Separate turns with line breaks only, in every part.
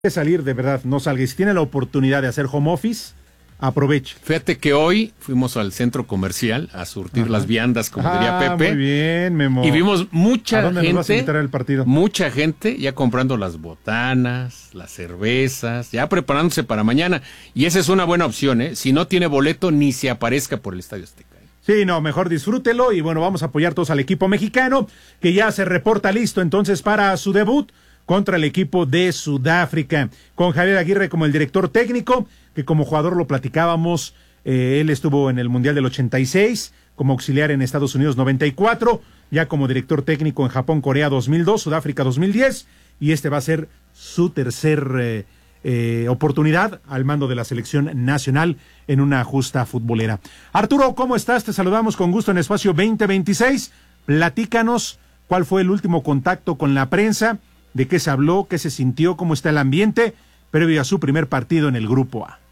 que salir, de verdad, no salga. Y si tiene la oportunidad de hacer home office, aproveche.
Fíjate que hoy fuimos al centro comercial a surtir las viandas, como diría Pepe.
Muy bien, Memo.
Y vimos mucha
¿A dónde
gente,
nos vas a invitar al partido?
mucha gente ya comprando las botanas, las cervezas, ya preparándose para mañana. Y esa es una buena opción, ¿eh? Si no tiene boleto, ni se aparezca por el Estadio Azteca.
Sí, no, mejor disfrútelo y bueno, vamos a apoyar todos al equipo mexicano que ya se reporta listo entonces para su debut contra el equipo de Sudáfrica, con Javier Aguirre como el director técnico, que como jugador lo platicábamos, él estuvo en el Mundial del 86, como auxiliar en Estados Unidos 94, ya como director técnico en Japón, Corea 2002, Sudáfrica 2010, y este va a ser su tercer oportunidad al mando de la selección nacional en una justa futbolera. Arturo, ¿cómo estás? Te saludamos con gusto en Espacio 2026. Platícanos cuál fue el último contacto con la prensa, de qué se habló, qué se sintió, cómo está el ambiente previo a su primer partido en el Grupo A.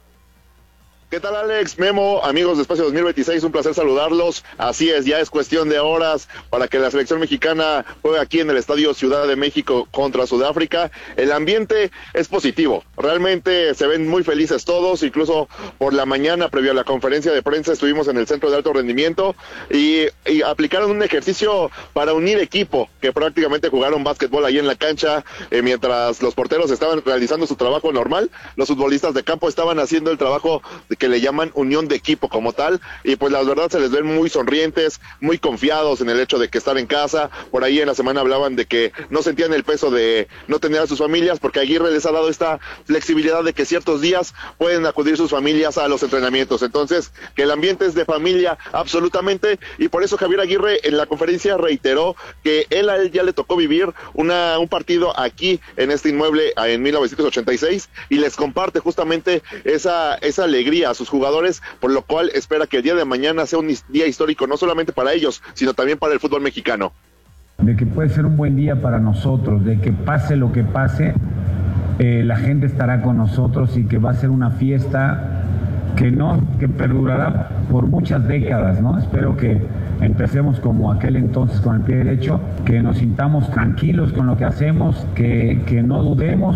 ¿Qué tal, Alex, Memo, amigos de Espacio 2026? Un placer saludarlos. Así es, ya es cuestión de horas para que la selección mexicana juegue aquí en el Estadio Ciudad de México contra Sudáfrica. El ambiente es positivo, realmente se ven muy felices todos, incluso por la mañana, previo a la conferencia de prensa, estuvimos en el Centro de Alto Rendimiento y aplicaron un ejercicio para unir equipo, que prácticamente jugaron básquetbol ahí en la cancha, mientras los porteros estaban realizando su trabajo normal, los futbolistas de campo estaban haciendo el trabajo que le llaman unión de equipo como tal, y pues la verdad se les ven muy sonrientes, muy confiados en el hecho de que están en casa. Por ahí en la semana hablaban de que no sentían el peso de no tener a sus familias, porque Aguirre les ha dado esta flexibilidad de que ciertos días pueden acudir sus familias a los entrenamientos, entonces que el ambiente es de familia absolutamente, y por eso Javier Aguirre en la conferencia reiteró que a él ya le tocó vivir un partido aquí en este inmueble en 1986, y les comparte justamente esa alegría a sus jugadores, por lo cual espera que el día de mañana sea un día histórico, no solamente para ellos, sino también para el fútbol mexicano.
De que puede ser un buen día para nosotros, de que pase lo que pase, la gente estará con nosotros y que va a ser una fiesta que perdurará por muchas décadas, ¿no? Espero que empecemos como aquel entonces con el pie derecho, que nos sintamos tranquilos con lo que hacemos, que no dudemos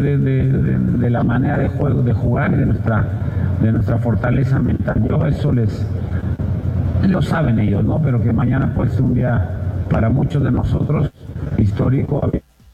de la manera de jugar y de nuestra fortaleza mental. Yo eso lo saben ellos, ¿no? Pero que mañana puede ser un día para muchos de nosotros histórico.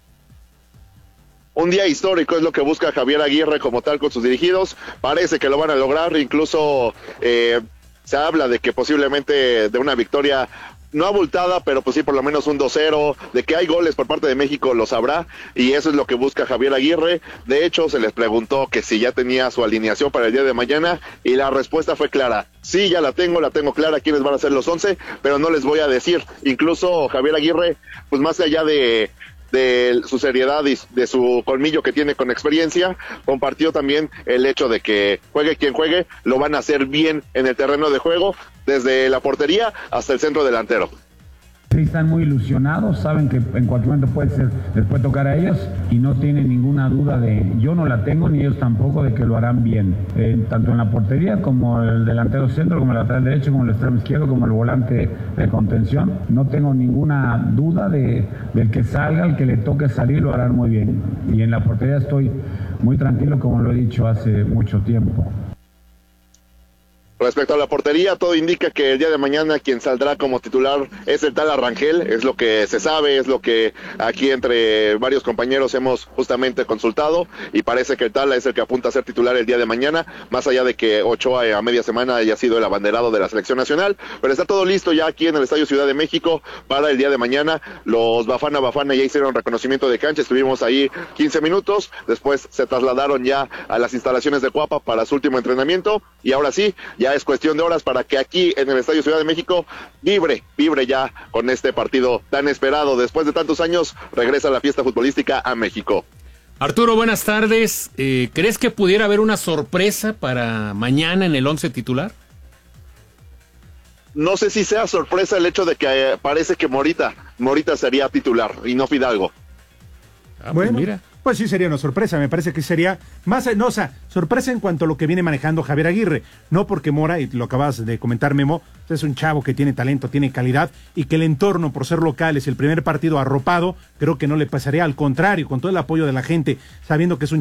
Un día histórico es lo que busca Javier Aguirre como tal con sus dirigidos. Parece que lo van a lograr, incluso se habla de que posiblemente de una victoria no abultada, pero pues sí, por lo menos un 2-0, de que hay goles por parte de México, lo sabrá, y eso es lo que busca Javier Aguirre. De hecho, se les preguntó que si ya tenía su alineación para el día de mañana, y la respuesta fue clara: sí, ya la tengo clara, quiénes van a ser los 11, pero no les voy a decir. Incluso Javier Aguirre, pues más allá de su seriedad y de su colmillo que tiene con experiencia, compartió también el hecho de que juegue quien juegue, lo van a hacer bien en el terreno de juego, desde la portería hasta el centro delantero.
Sí, están muy ilusionados, saben que en cualquier momento les puede tocar a ellos y no tienen ninguna duda yo no la tengo ni ellos tampoco, de que lo harán bien, tanto en la portería como el delantero centro, como el lateral derecho, como el extremo izquierdo, como el volante de contención. No tengo ninguna duda del que salga, el que le toque salir, lo harán muy bien. Y en la portería estoy muy tranquilo, como lo he dicho hace mucho tiempo.
Respecto a la portería, todo indica que el día de mañana quien saldrá como titular es el tal Arrangel, es lo que se sabe, es lo que aquí entre varios compañeros hemos justamente consultado, y parece que el Tala es el que apunta a ser titular el día de mañana, más allá de que Ochoa a media semana haya sido el abanderado de la selección nacional, pero está todo listo ya aquí en el Estadio Ciudad de México para el día de mañana. Los Bafana ya hicieron reconocimiento de cancha, estuvimos ahí 15 minutos, después se trasladaron ya a las instalaciones de Cuapa para su último entrenamiento, y ahora sí, ya es cuestión de horas para que aquí en el Estadio Ciudad de México vibre ya con este partido tan esperado. Después de tantos años, regresa la fiesta futbolística a México.
Arturo, buenas tardes. ¿Crees que pudiera haber una sorpresa para mañana en el 11 titular?
No sé si sea sorpresa el hecho de que parece que Morita sería titular y no Fidalgo.
Bueno, Pues sí, sería una sorpresa, me parece que sería más, no, o sea, sorpresa en cuanto a lo que viene manejando Javier Aguirre, no porque Mora, y lo acabas de comentar, Memo, es un chavo que tiene talento, tiene calidad, y que el entorno, por ser local, es el primer partido arropado, creo que no le pasaría, al contrario, con todo el apoyo de la gente, sabiendo que es un